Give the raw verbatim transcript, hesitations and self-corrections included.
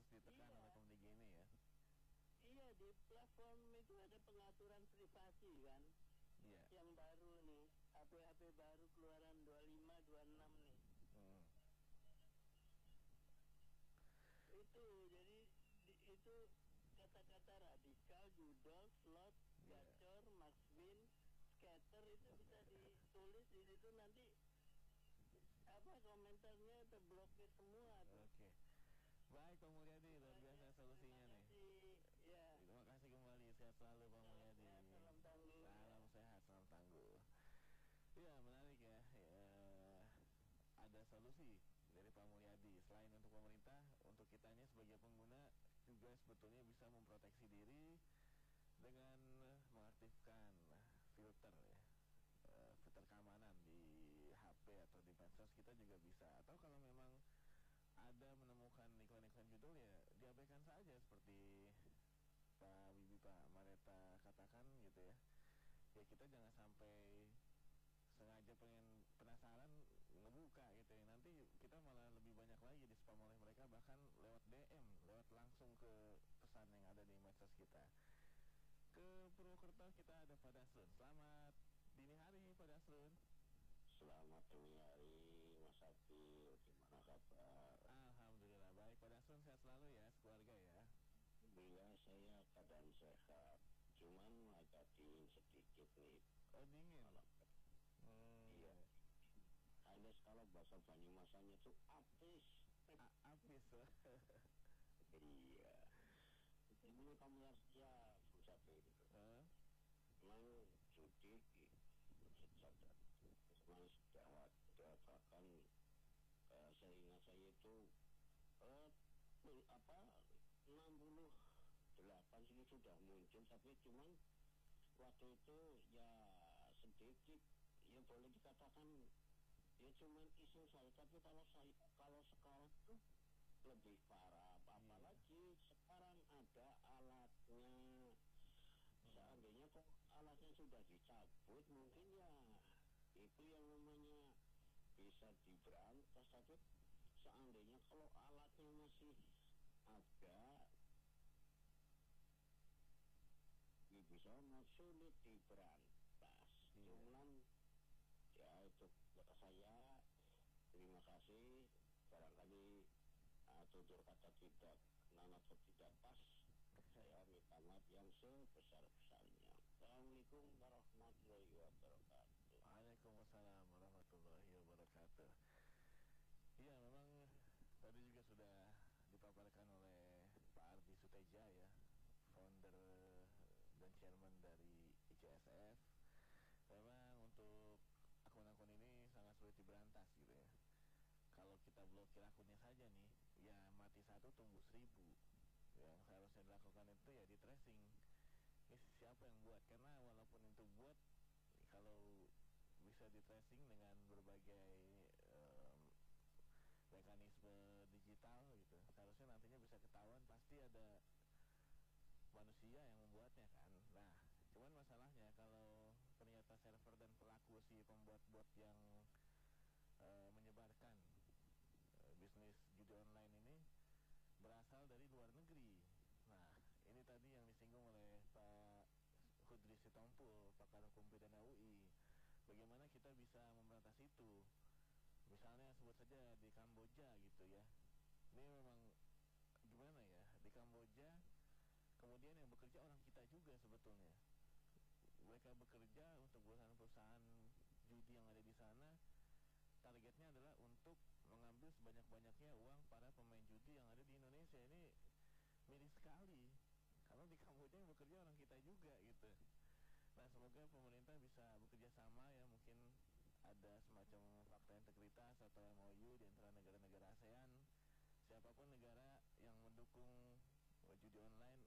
ditekan Iya. oleh komedi ini ya. Iya, di platform itu ada pengaturan privasi kan. Iya. Yang baru nih, H P-H P baru keluaran dua puluh lima dua puluh enam nih. Hmm. Itu jadi di, itu kata-kata radikal, judul, slot, Iya. gacor, Max Win, scatter itu bisa ditulis di situ, nanti apa komentarnya terblokir semua tuh. Oke. Baik Pak Mulyadi, luar biasa solusinya Terima nih. kasih. Ya. Terima kasih kembali, sehat selalu Pak Salam Mulyadi. sehat, salam tangguh. Salam Ya. sehat, salam tangguh. Ya menarik ya, ya ada solusi dari Pak Mulyadi. Selain untuk pemerintah, untuk kitanya sebagai pengguna juga sebetulnya bisa memproteksi diri dengan mengaktifkan filter ya, uh, filter keamanan di H P atau di medsos kita juga bisa. Atau kalau memang ada menemukan iklan-iklan judul ya diabaikan saja seperti Pak Wibi, Pak Mareta katakan gitu ya. Ya kita jangan sampai sengaja pengen penasaran ngebuka gitu ya, nanti kita malah lebih banyak lagi di spam oleh mereka, bahkan lewat D M, lewat langsung ke pesan yang ada di medsos kita. Ke Purwokerto kita ada Pak Dasrun. Selamat dini hari Pak Dasrun. Selamat dini hari Mas Abdul, gimana kabar? Alhamdulillah baik Pak Dasrun, sehat selalu ya, keluarga ya. Alhamdulillah saya keadaan sehat, cuman agak dingin sedikit nih. Oh dingin? Malam. Hmm. Iya. Ada skala bahasa Banyumasannya tuh apis. A apis. Iya. Ini kamu harus ya pusat itu. Huh? Memang judi sejak memang sudah dikatakan uh, seingat saya itu uh, apa enam puluh delapan sini sudah muncul, tapi cuman waktu itu ya sedikit, ya boleh dikatakan ya cuman isu saya, tapi kalau saya kalau sekarang tuh lebih parah, apalagi yeah. Sekarang ada alatnya. Seandainya kok alatnya sudah dicabut, mungkin ya itu yang namanya bisa diberantas. Tapi seandainya kalau alatnya masih ada, ya bisa sulit diberantas. Iya. Cuman ya itu kata saya, terima kasih. Barangkali uh, tutur kata tidak nan atau tidak pas, saya minta maaf yang sebesar-besarnya. Assalamualaikum warahmatullahi wabarakatuh. Waalaikumsalam warahmatullahi wabarakatuh. Iya memang tadi juga sudah dipaparkan oleh Pak Ardi Suteja ya, founder dan chairman dari I C S F. Memang untuk akun-akun ini sangat sulit diberantas gitu ya. Kalau kita blokir akunnya saja nih, ya mati satu tumbuh seribu. Yang seharusnya dilakukan itu ya di tracing. Ini siapa yang buat? Karena walaupun itu buat, kalau bisa di tracing dengan berbagai um, mekanisme digital gitu, seharusnya nantinya bisa ketahuan pasti ada manusia yang membuatnya kan. Nah, cuman masalahnya kalau ternyata server dan pelaku si pembuat bot yang uh, menyebarkan uh, bisnis judi online ini berasal dari luar negeri. Nah, ini tadi yang disinggung oleh Pak Hudri Sitompul, pakar hukum pidana U I. Bagaimana kita bisa memberantas itu? Misalnya sebut saja di Kamboja gitu ya. Ini memang gimana ya? Di Kamboja kemudian yang bekerja orang kita juga sebetulnya. Mereka bekerja untuk perusahaan-perusahaan judi yang ada di sana. Targetnya adalah untuk mengambil sebanyak-banyaknya uang para pemain judi yang ada di Indonesia. Ini miris sekali, karena di Kamboja yang bekerja orang kita juga gitu. Nah semoga pemerintah bisa bekerja sama ya, mungkin ada semacam fakta integritas atau M O U di antara negara-negara ASEAN. Siapapun negara yang mendukung judi online